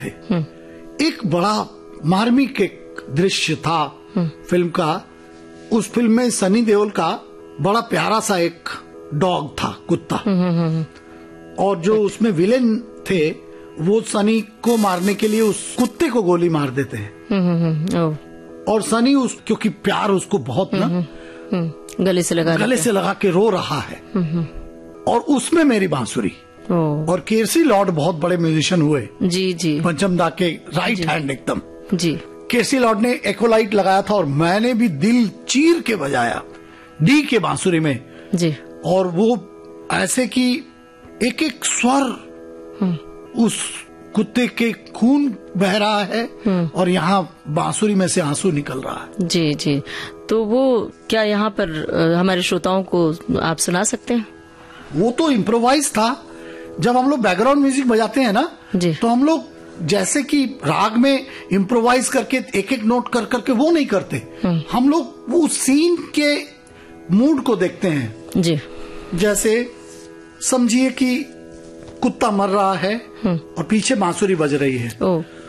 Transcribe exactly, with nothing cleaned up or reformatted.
एक बड़ा मार्मिक एक दृश्य था फिल्म का। उस फिल्म में सनी देओल का बड़ा प्यारा सा एक डॉग था, कुत्ता, और जो उसमें विलेन थे वो सनी को मारने के लिए उस कुत्ते को गोली मार देते हैं। और सनी उस क्योंकि प्यार उसको बहुत ना गले से लगा गले से लगा के रो रहा है, और उसमें मेरी बांसुरी। और केसी लॉर्ड बहुत बड़े म्यूजिशियन हुए, जी जी, पंचम दा के राइट हैंड एकदम जी। केसी लॉर्ड ने एक्ोलाइट लगाया था और मैंने भी दिल चीर के बजाया डी के बांसुरी में जी। और वो ऐसे कि एक एक स्वर उस कुत्ते के खून बह रहा है और यहाँ बांसुरी में से आंसू निकल रहा है। जी जी। तो वो क्या यहाँ पर हमारे श्रोताओं को आप सुना सकते हैं? वो तो इम्प्रोवाइज था। जब हम लोग बैकग्राउंड म्यूजिक बजाते हैं ना जी, तो हम लोग जैसे कि राग में इम्प्रोवाइज करके एक एक नोट कर करके वो नहीं करते। हम लोग वो सीन के मूड को देखते हैं। जी। जैसे समझिए कि कुत्ता मर रहा है और पीछे बांसुरी बज रही है। ओ।